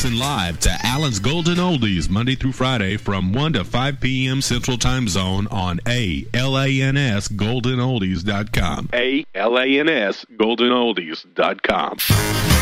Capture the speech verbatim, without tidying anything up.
Listen live to Allen's Golden Oldies Monday through Friday from one to five p.m. Central Time Zone on A L A N S golden oldies dot com. A L A N S golden oldies dot com.